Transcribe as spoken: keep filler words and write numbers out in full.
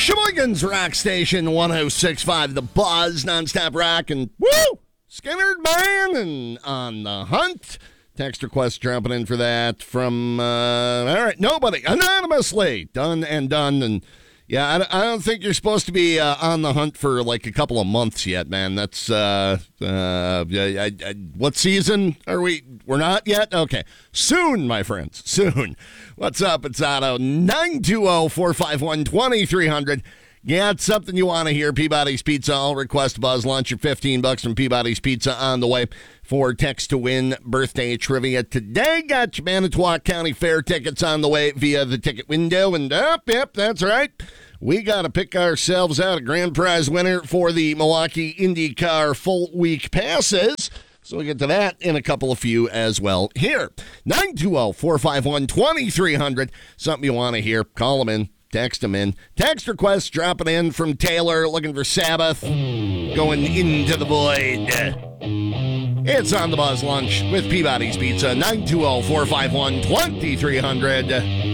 Sheboygan's Rock Station one oh six point five, The Buzz, nonstop rock, and woo! Skinner Band and On the Hunt. Text request jumping in for that from, uh, all right, nobody, anonymously. Done and done. And yeah, I, I don't think you're supposed to be uh, on the hunt for like a couple of months yet, man. That's, uh, uh, I, I, what season are we? We're not yet? Okay. Soon, my friends, soon. What's up? It's Otto, nine two zero, four five one, two three zero zero. Yeah, it's something you want to hear. Peabody's Pizza. I'll request Buzz lunch at fifteen bucks from Peabody's Pizza on the way for text to win birthday trivia today. Got your Manitowoc County Fair tickets on the way via the ticket window. And up, yep, that's right. We got to pick ourselves out a grand prize winner for the Milwaukee IndyCar full week passes. So we'll get to that in a couple of few as well here. nine two zero, four five one, two three zero zero. Something you want to hear. Call them in. Text them in. Text requests dropping in from Taylor looking for Sabbath. Going into the void. It's on the Buzz Lunch with Peabody's Pizza. nine two zero, four five one, two three zero zero.